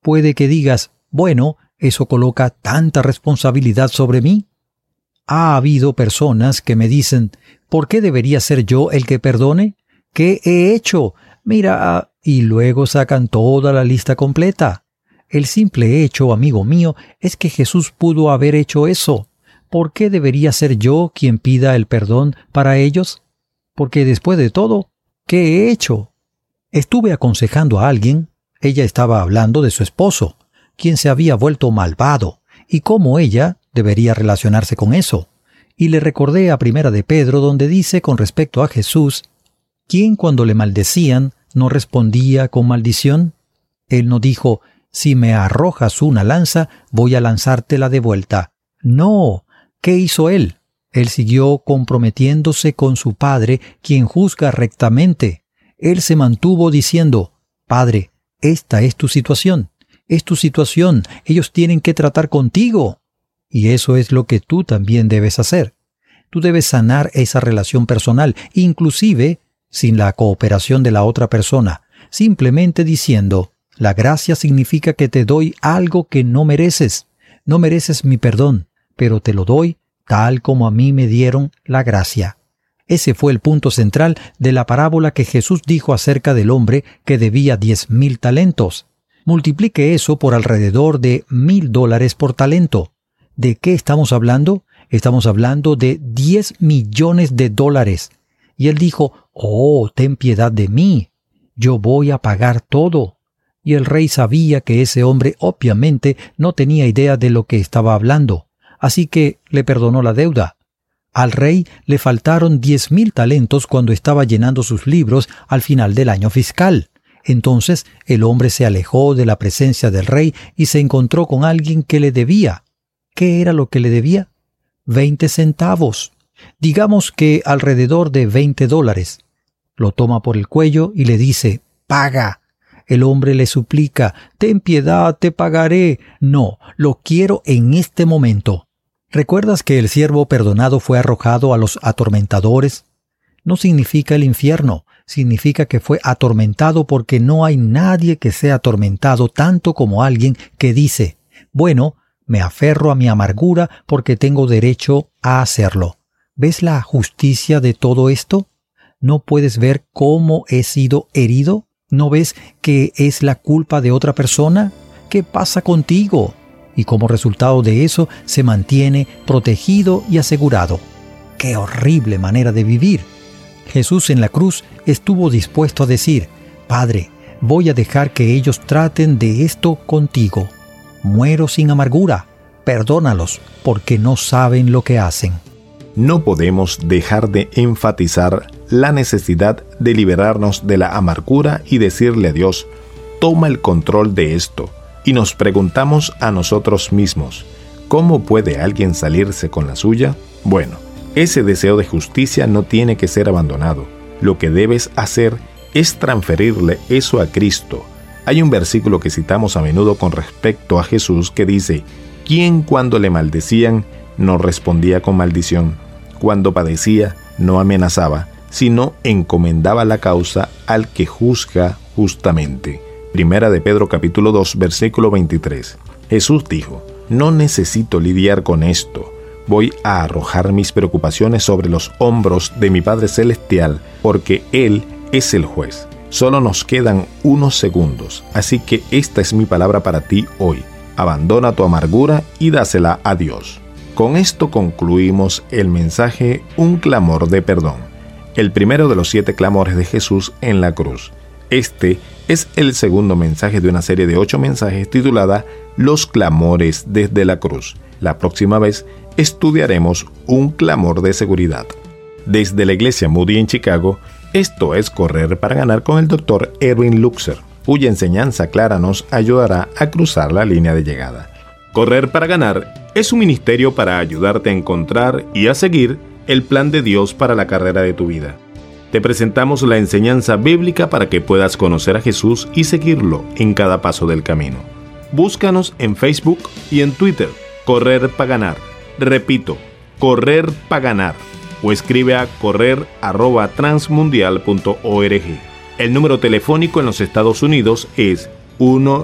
Puede que digas, bueno, eso coloca tanta responsabilidad sobre mí. Ha habido personas que me dicen, ¿por qué debería ser yo el que perdone? ¿Qué he hecho? Mira, y luego sacan toda la lista completa. El simple hecho, amigo mío, es que Jesús pudo haber hecho eso. ¿Por qué debería ser yo quien pida el perdón para ellos? Porque después de todo, ¿qué he hecho? Estuve aconsejando a alguien. Ella estaba hablando de su esposo, quien se había vuelto malvado, y cómo ella debería relacionarse con eso. Y le recordé a Primera de Pedro, donde dice con respecto a Jesús, ¿quién cuando le maldecían no respondía con maldición? Él no dijo, si me arrojas una lanza, voy a lanzártela de vuelta. No, ¿qué hizo él? Él siguió comprometiéndose con su Padre, quien juzga rectamente. Él se mantuvo diciendo, Padre, esta es tu situación, ellos tienen que tratar contigo. Y eso es lo que tú también debes hacer. Tú debes sanar esa relación personal, inclusive sin la cooperación de la otra persona, simplemente diciendo, la gracia significa que te doy algo que no mereces mi perdón, pero te lo doy tal como a mí me dieron la gracia. Ese fue el punto central de la parábola que Jesús dijo acerca del hombre que debía 10,000 talentos. Multiplique eso por alrededor de $1,000 por talento. ¿De qué estamos hablando? Estamos hablando de $10 millones. Y él dijo, oh, ten piedad de mí, yo voy a pagar todo. Y el rey sabía que ese hombre obviamente no tenía idea de lo que estaba hablando, así que le perdonó la deuda. Al rey le faltaron 10,000 talentos cuando estaba llenando sus libros al final del año fiscal. Entonces el hombre se alejó de la presencia del rey y se encontró con alguien que le debía. ¿Qué era lo que le debía? 20 centavos. Digamos que alrededor de $20. Lo toma por el cuello y le dice, paga. El hombre le suplica, ten piedad, te pagaré. No, lo quiero en este momento. ¿Recuerdas que el siervo perdonado fue arrojado a los atormentadores? No significa el infierno, significa que fue atormentado porque no hay nadie que sea atormentado tanto como alguien que dice, bueno, me aferro a mi amargura porque tengo derecho a hacerlo. ¿Ves la justicia de todo esto? ¿No puedes ver cómo he sido herido? ¿No ves que es la culpa de otra persona? ¿Qué pasa contigo? Y como resultado de eso se mantiene protegido y asegurado. ¡Qué horrible manera de vivir! Jesús en la cruz estuvo dispuesto a decir, Padre, voy a dejar que ellos traten de esto contigo. Muero sin amargura. Perdónalos, porque no saben lo que hacen. No podemos dejar de enfatizar la necesidad de liberarnos de la amargura y decirle a Dios, toma el control de esto. Y nos preguntamos a nosotros mismos, ¿cómo puede alguien salirse con la suya? Bueno, ese deseo de justicia no tiene que ser abandonado. Lo que debes hacer es transferirle eso a Cristo. Hay un versículo que citamos a menudo con respecto a Jesús que dice, ¿quién cuando le maldecían no respondía con maldición? Cuando padecía no amenazaba, sino encomendaba la causa al que juzga justamente. Primera de Pedro capítulo 2 versículo 23. Jesús dijo, no necesito lidiar con esto. Voy a arrojar mis preocupaciones sobre los hombros de mi Padre Celestial, porque Él es el juez. Solo nos quedan unos segundos, así que esta es mi palabra para ti hoy. Abandona tu amargura y dásela a Dios. Con esto concluimos el mensaje Un clamor de perdón, el primero de los 7 clamores de Jesús en la cruz. Este es el segundo mensaje de una serie de 8 mensajes titulada Los clamores desde la cruz. La próxima vez estudiaremos un clamor de seguridad. Desde la iglesia Moody en Chicago, esto es Correr para Ganar con el Dr. Erwin Luxer, cuya enseñanza clara nos ayudará a cruzar la línea de llegada. Correr para Ganar es un ministerio para ayudarte a encontrar y a seguir el plan de Dios para la carrera de tu vida. Te presentamos la enseñanza bíblica para que puedas conocer a Jesús y seguirlo en cada paso del camino. Búscanos en Facebook y en Twitter, Correr para Ganar. Repito, Correr para Ganar. O escribe a correr@transmundial.org. El número telefónico en los Estados Unidos es 1